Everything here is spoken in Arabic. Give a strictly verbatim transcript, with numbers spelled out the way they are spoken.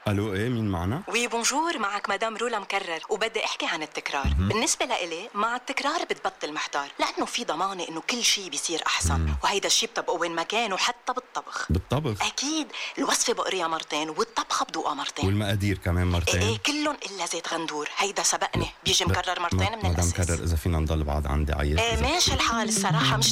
الو، ايه مين معنا؟ وي بونجور، معك مدام رولا مكرر، وبدي احكي عن التكرار. مم. بالنسبة لإلي مع التكرار بتبطل محتار، لأنه في ضمانة إنه كل شيء بيصير أحسن. مم. وهيدا الشيء بطبقه وين ما كان، وحتى بالطبخ. بالطبخ؟ أكيد، الوصفة بقريها مرتين والطبخة بدوقها مرتين. والمقادير كمان مرتين؟ ايه كلهم إلا زيت غندور، هيدا سبقني بيجي مكرر مرتين من مدام الأساس. مكرر، إذا فينا نضل بعض عندي عيط. ايه ماشي الحال الصراحة. مش